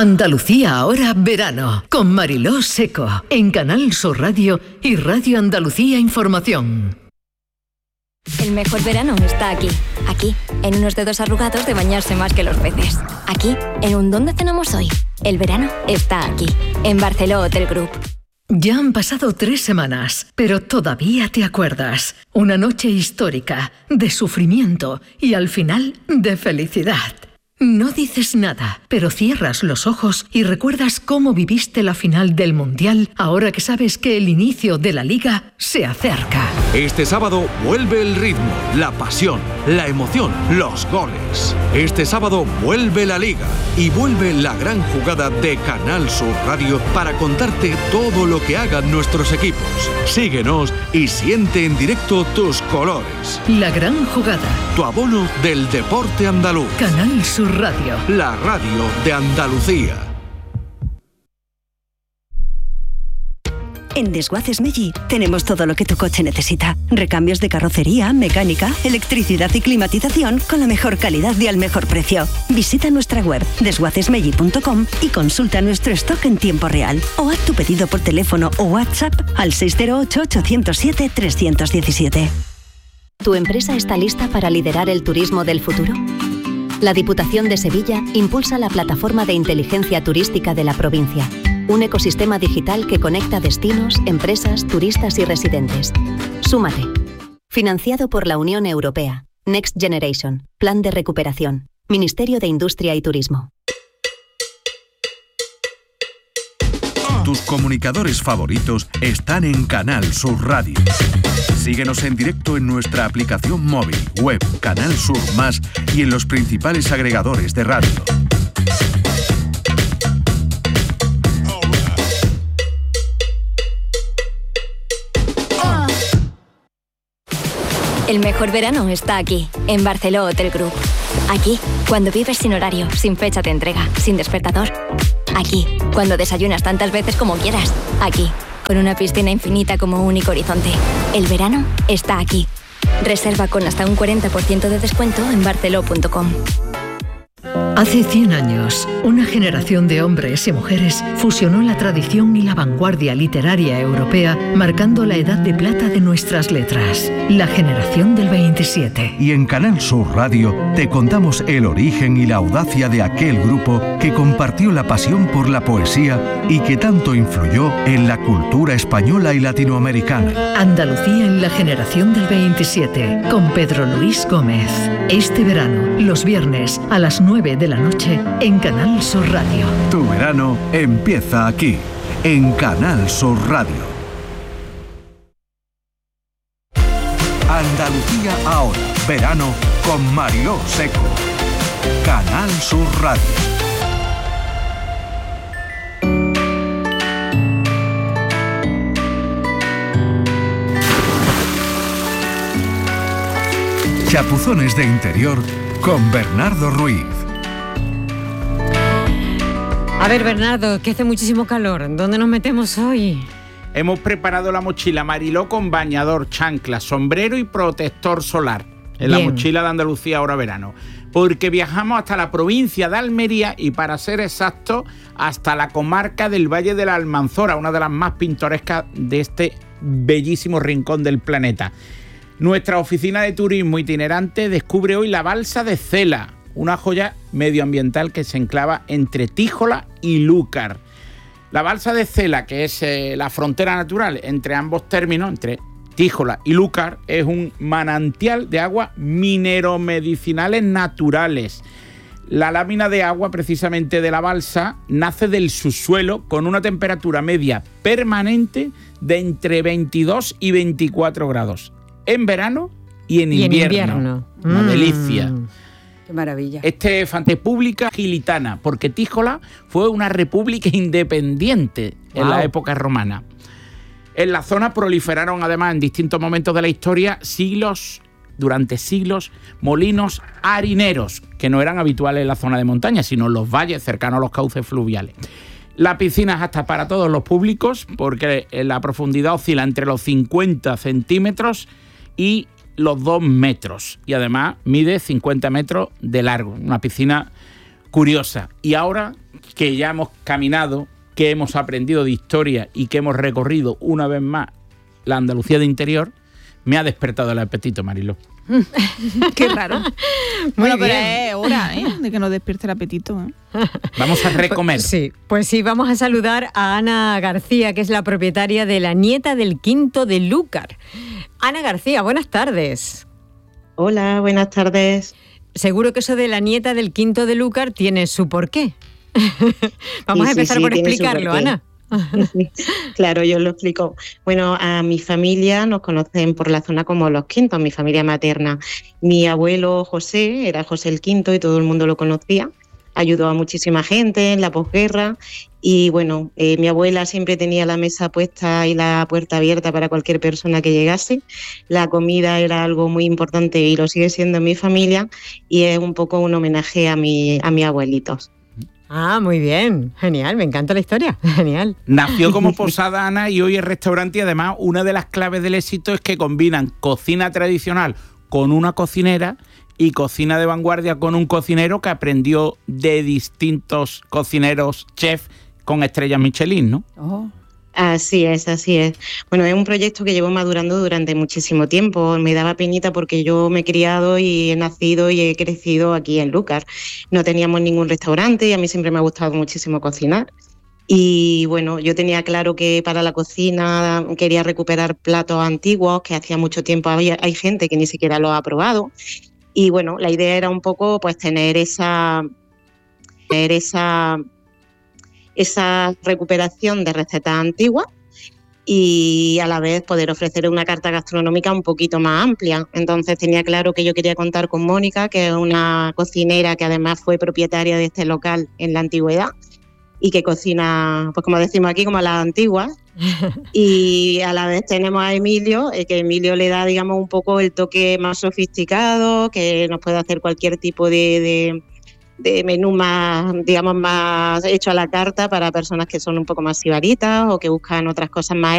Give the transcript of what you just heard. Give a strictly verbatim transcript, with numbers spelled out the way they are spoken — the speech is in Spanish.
Andalucía ahora verano, con Mariló Seco, en Canal Sur Radio y Radio Andalucía Información. El mejor verano está aquí, aquí, en unos dedos arrugados de bañarse más que los peces. Aquí, en un ¿dónde cenamos hoy? El verano está aquí, en Barceló Hotel Group. Ya han pasado tres semanas, pero todavía te acuerdas. Una noche histórica, de sufrimiento y al final de felicidad. No dices nada, pero cierras los ojos y recuerdas cómo viviste la final del Mundial ahora que sabes que el inicio de la Liga se acerca. Este sábado vuelve el ritmo, la pasión, la emoción, los goles. Este sábado vuelve la Liga y vuelve la gran jugada de Canal Sur Radio para contarte todo lo que hagan nuestros equipos. Síguenos y siente en directo tus colores. La gran jugada. Tu abono del deporte andaluz. Canal Sur Radio. La radio de Andalucía. En Desguaces Meggi tenemos todo lo que tu coche necesita. Recambios de carrocería, mecánica, electricidad y climatización con la mejor calidad y al mejor precio. Visita nuestra web desguaces meggi punto com y consulta nuestro stock en tiempo real. O haz tu pedido por teléfono o WhatsApp al seis cero ocho, ocho cero siete, tres uno siete. ¿Tu empresa está lista para liderar el turismo del futuro? La Diputación de Sevilla impulsa la plataforma de inteligencia turística de la provincia, un ecosistema digital que conecta destinos, empresas, turistas y residentes. Súmate. Financiado por la Unión Europea. Next Generation. Plan de recuperación. Ministerio de Industria y Turismo. Tus comunicadores favoritos están en Canal Sur Radio. Síguenos en directo en nuestra aplicación móvil, web, Canal Sur Más y en los principales agregadores de radio. El mejor verano está aquí, en Barceló Hotel Group. Aquí, cuando vives sin horario, sin fecha de entrega, sin despertador. Aquí, cuando desayunas tantas veces como quieras. Aquí, con una piscina infinita como único horizonte. El verano está aquí. Reserva con hasta un cuarenta por ciento de descuento en barceló punto com. Hace cien años, una generación de hombres y mujeres fusionó la tradición y la vanguardia literaria europea, marcando la edad de plata de nuestras letras, la generación del veintisiete. Y en Canal Sur Radio te contamos el origen y la audacia de aquel grupo que compartió la pasión por la poesía y que tanto influyó en la cultura española y latinoamericana. Andalucía en la generación del veintisiete, con Pedro Luis Gómez. Este verano, los viernes a las nueve de la noche en Canal Sur Radio. Tu verano empieza aquí, en Canal Sur Radio. Andalucía ahora, verano con Mariló Seco. Canal Sur Radio. Chapuzones de interior con Bernardo Ruiz. A ver, Bernardo, que hace muchísimo calor. ¿Dónde nos metemos hoy? Hemos preparado la mochila Mariló con bañador, chancla, sombrero y protector solar. En la mochila de Andalucía ahora verano. Porque viajamos hasta la provincia de Almería y, para ser exactos, hasta la comarca del Valle de la Almanzora, una de las más pintorescas de este bellísimo rincón del planeta. Nuestra oficina de turismo itinerante descubre hoy la balsa de Cela, una joya medioambiental que se enclava entre Tíjola y Lúcar. La balsa de Cela, que es eh, la frontera natural entre ambos términos, entre Tíjola y Lúcar, es un manantial de aguas mineromedicinales naturales. La lámina de agua, precisamente de la balsa, nace del subsuelo con una temperatura media permanente de entre veintidós y veinticuatro grados. En verano y en y invierno. En invierno. Una mm. delicia. Qué maravilla. Este es República Gilitana, porque Tíjola fue una república independiente wow. en la época romana. En la zona proliferaron, además, en distintos momentos de la historia, siglos, durante siglos, molinos harineros, que no eran habituales en la zona de montaña, sino en los valles cercanos a los cauces fluviales. La piscina es apta para todos los públicos, porque la profundidad oscila entre los cincuenta centímetros y los dos metros. Y además mide cincuenta metros de largo. Una piscina curiosa. Y ahora, que ya hemos caminado, que hemos aprendido de historia y que hemos recorrido una vez más la Andalucía de interior, me ha despertado el apetito, Mariló. Qué raro. Bueno, pero es hora, ¿eh?, de que nos despierte el apetito, ¿eh? Vamos a recomer. Pues, sí, pues sí, vamos a saludar a Ana García, que es la propietaria de La Nieta del Quinto de Lúcar. Ana García, buenas tardes. Hola, buenas tardes. Seguro que eso de La Nieta del Quinto de Lúcar tiene su porqué. Vamos sí, a empezar sí, por sí, explicarlo, Ana. Claro, yo lo explico. Bueno, a mi familia nos conocen por la zona como Los Quintos, mi familia materna. Mi abuelo José era José el Quinto y todo el mundo lo conocía. Ayudó a muchísima gente en la posguerra y bueno, eh, mi abuela siempre tenía la mesa puesta y la puerta abierta para cualquier persona que llegase. La comida era algo muy importante y lo sigue siendo en mi familia y es un poco un homenaje a, mi, a mis abuelitos. Ah, muy bien, genial, me encanta la historia, genial. Nació como posada, Ana, y hoy es restaurante, y además una de las claves del éxito es que combinan cocina tradicional con una cocinera y cocina de vanguardia con un cocinero que aprendió de distintos cocineros, chefs con estrellas Michelin, ¿no? Oh. Así es, así es. Bueno, es un proyecto que llevo madurando durante muchísimo tiempo. Me daba penita porque yo me he criado y he nacido y he crecido aquí en Lúcar. No teníamos ningún restaurante y a mí siempre me ha gustado muchísimo cocinar. Y bueno, yo tenía claro que para la cocina quería recuperar platos antiguos que hacía mucho tiempo había, hay gente que ni siquiera los ha probado. Y bueno, la idea era un poco pues tener esa, tener esa, esa recuperación de recetas antiguas y a la vez poder ofrecer una carta gastronómica un poquito más amplia. Entonces tenía claro que yo quería contar con Mónica, que es una cocinera que además fue propietaria de este local en la antigüedad y que cocina, pues como decimos aquí, como a las antiguas. Y a la vez tenemos a Emilio, eh, que Emilio le da, digamos, un poco el toque más sofisticado, que nos puede hacer cualquier tipo de, de, de menú más, digamos, más hecho a la carta para personas que son un poco más sibaritas o que buscan otras cosas más